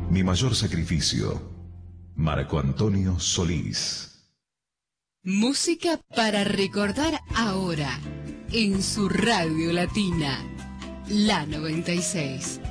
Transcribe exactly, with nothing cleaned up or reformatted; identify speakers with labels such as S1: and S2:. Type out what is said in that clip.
S1: Mi mayor sacrificio. Marco Antonio Solís.
S2: Música para recordar ahora, en su radio latina, la noventa y seis.